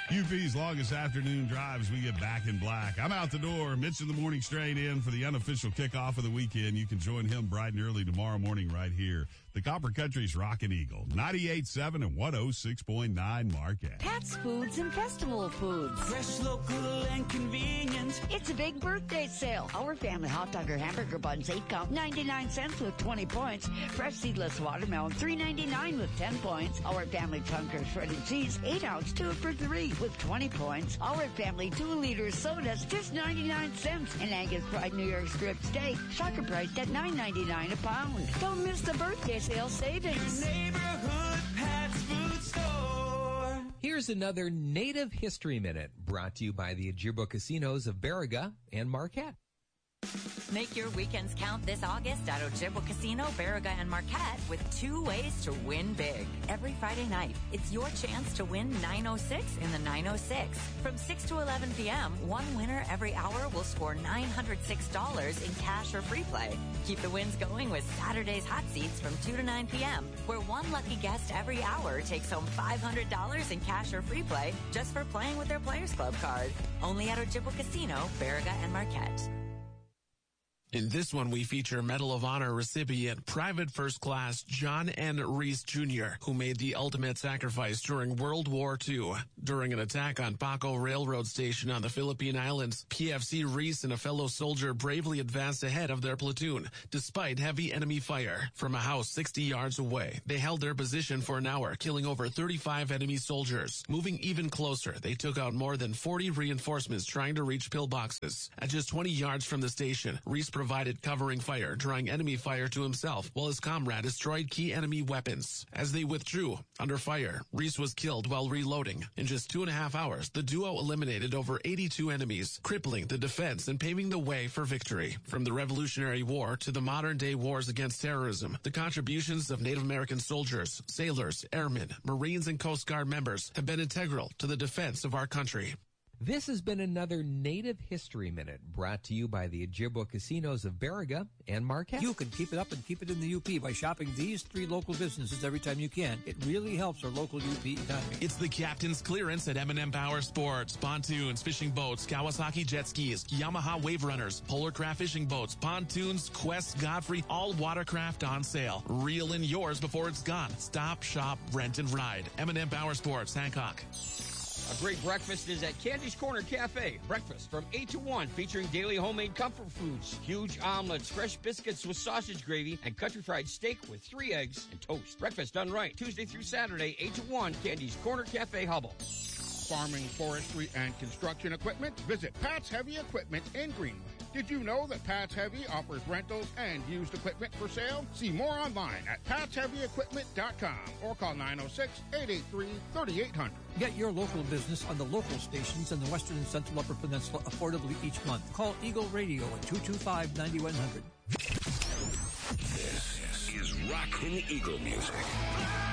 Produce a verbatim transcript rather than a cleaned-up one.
U P's longest afternoon drives, we get back in black. I'm out the door. Mitch in the morning straight in for the unofficial kickoff of the weekend. You can join him bright and early tomorrow morning right here. The Copper Country's Rockin' Eagle, ninety-eight point seven and one oh six point nine Marquette. Pat's Foods and Festival Foods. Fresh, local, and convenient. It's a big birthday sale. Our family hot dog or hamburger buns, eight count, ninety-nine cents with twenty points. Fresh seedless watermelon, three ninety-nine with ten points. Our family chunker shredded cheese, eight ounce, two for three with twenty points. Our family two liter sodas, just ninety-nine cents. And Angus fried New York strip steak, shocker priced at nine ninety-nine a pound. Don't miss the birthday sale savings. Your neighborhood Pat's Food Store. Here's another Native History Minute brought to you by the Ojibwa Casinos of Baraga and Marquette. Make your weekends count this August at Ojibwa Casino, Baraga, and Marquette with two ways to win big. Every Friday night, it's your chance to win nine oh six in the nine oh six. From six to eleven p.m., one winner every hour will score nine hundred six dollars in cash or free play. Keep the wins going with Saturday's hot seats from two to nine p.m., where one lucky guest every hour takes home five hundred dollars in cash or free play just for playing with their Players Club card. Only at Ojibwa Casino, Baraga, and Marquette. In this one, we feature Medal of Honor recipient Private First Class John N. Reese Junior, who made the ultimate sacrifice during World War Two. During an attack on Paco Railroad Station on the Philippine Islands, P F C Reese and a fellow soldier bravely advanced ahead of their platoon, despite heavy enemy fire. From a house sixty yards away, they held their position for an hour, killing over thirty-five enemy soldiers. Moving even closer, they took out more than forty reinforcements trying to reach pillboxes. At just twenty yards from the station, Reese provided covering fire, drawing enemy fire to himself, while his comrade destroyed key enemy weapons. As they withdrew, under fire, Reese was killed while reloading. In just two and a half hours, the duo eliminated over eighty-two enemies, crippling the defense and paving the way for victory. From the Revolutionary War to the modern-day wars against terrorism, the contributions of Native American soldiers, sailors, airmen, Marines, and Coast Guard members have been integral to the defense of our country. This has been another Native History Minute brought to you by the Ojibwa Casinos of Baraga and Marquette. You can keep it up and keep it in the U P by shopping these three local businesses every time you can. It really helps our local U P economy. It's the Captain's Clearance at M and M Power Sports. Pontoons, fishing boats, Kawasaki jet skis, Yamaha wave runners, Polar Craft fishing boats, pontoons, Quest, Godfrey, all watercraft on sale. Reel in yours before it's gone. Stop, shop, rent, and ride. M and M Power Sports, Hancock. A great breakfast is at Candy's Corner Cafe. Breakfast from eight to one featuring daily homemade comfort foods, huge omelets, fresh biscuits with sausage gravy, and country fried steak with three eggs and toast. Breakfast done right. Tuesday through Saturday, eight to one, Candy's Corner Cafe, Hubble. Farming, forestry, and construction equipment? Visit Pat's Heavy Equipment in Greenwood. Did you know that Pat's Heavy offers rentals and used equipment for sale? See more online at pats heavy equipment dot com or call nine oh six, eight eight three, three eight hundred. Get your local business on the local stations in the Western and Central Upper Peninsula affordably each month. Call Eagle Radio at two two five, nine one zero zero. This is Rockin' Eagle music.